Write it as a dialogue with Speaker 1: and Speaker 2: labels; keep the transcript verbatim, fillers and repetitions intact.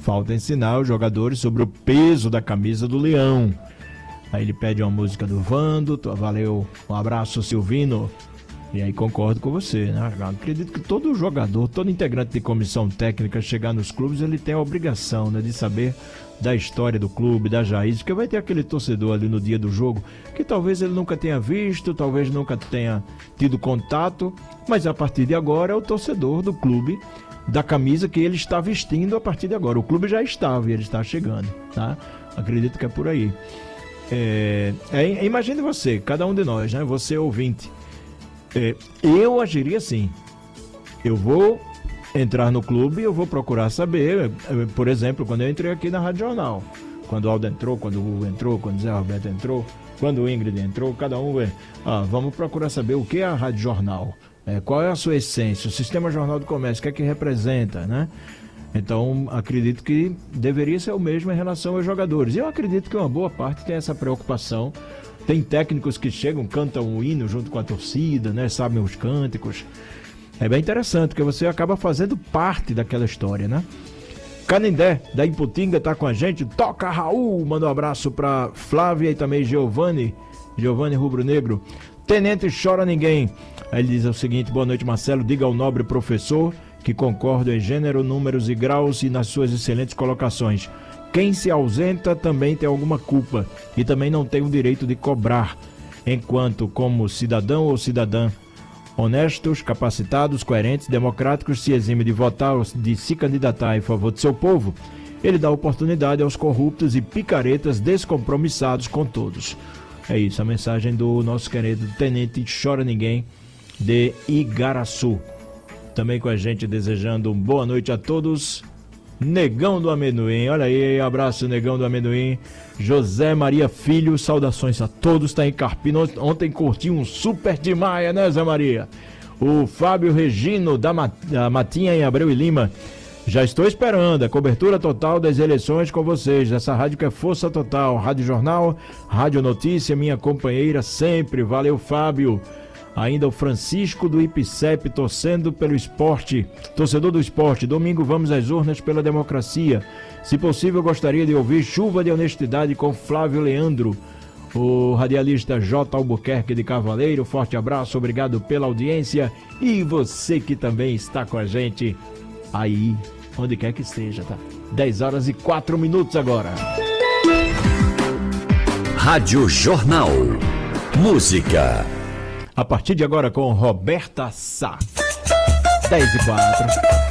Speaker 1: falta ensinar os jogadores sobre o peso da camisa do Leão. Aí ele pede uma música do Vando, valeu, um abraço Silvino. E aí concordo com você, né? Eu acredito que todo jogador, todo integrante de comissão técnica chegar nos clubes, ele tem a obrigação, né, de saber da história do clube, das raízes, porque vai ter aquele torcedor ali no dia do jogo que talvez ele nunca tenha visto, talvez nunca tenha tido contato, mas a partir de agora é o torcedor do clube, da camisa que ele está vestindo a partir de agora. O clube já estava e ele está chegando, tá? Acredito que é por aí. É, é, imagine você, cada um de nós, né? Você ouvinte. É, eu agiria assim. Eu vou entrar no clube, eu vou procurar saber, por exemplo, quando eu entrei aqui na Rádio Jornal, quando o Aldo entrou, quando o Hugo entrou, quando o Zé Roberto entrou, quando o Ingrid entrou, cada um vai, ah, vamos procurar saber o que é a Rádio Jornal, é, qual é a sua essência, o Sistema Jornal do Comércio, o que é que representa, né? Então, acredito que deveria ser o mesmo em relação aos jogadores. E eu acredito que uma boa parte tem essa preocupação. Tem técnicos que chegam, cantam o hino junto com a torcida, né? Sabem os cânticos. É bem interessante, porque você acaba fazendo parte daquela história, né? Canindé, da Iputinga, tá com a gente. Toca, Raul! Manda um abraço pra Flávia e também Giovanni. Giovanni Rubro Negro. Tenente Chora Ninguém. Aí ele diz o seguinte: boa noite, Marcelo. Diga ao nobre professor que concordo em gênero, números e graus e nas suas excelentes colocações. Quem se ausenta também tem alguma culpa e também não tem o direito de cobrar, enquanto, como cidadão ou cidadã honestos, capacitados, coerentes, democráticos, se exime de votar ou de se candidatar em favor de seu povo, ele dá oportunidade aos corruptos e picaretas descompromissados com todos. É isso, a mensagem do nosso querido Tenente Chora Ninguém, de Igaraçu. Também com a gente desejando boa noite a todos. Negão do Amendoim, olha aí, abraço Negão do Amendoim. José Maria Filho, saudações a todos, tá em Carpina. Ontem curtiu um super de Maia, né, Zé Maria? O Fábio Regino da Matinha em Abreu e Lima. Já estou esperando a cobertura total das eleições com vocês. Essa rádio que é força total. Rádio Jornal, Rádio Notícia, minha companheira sempre. Valeu, Fábio. Ainda o Francisco do I P C E P, torcendo pelo esporte, torcedor do esporte. Domingo vamos às urnas pela democracia. Se possível, gostaria de ouvir Chuva de Honestidade com Flávio Leandro. O radialista J. Albuquerque de Cavaleiro, forte abraço, obrigado pela audiência. E você que também está com a gente aí, onde quer que seja, tá? dez horas e quatro minutos agora.
Speaker 2: Rádio Jornal. Música.
Speaker 1: A partir de agora com Roberta Sá. dez e quatro.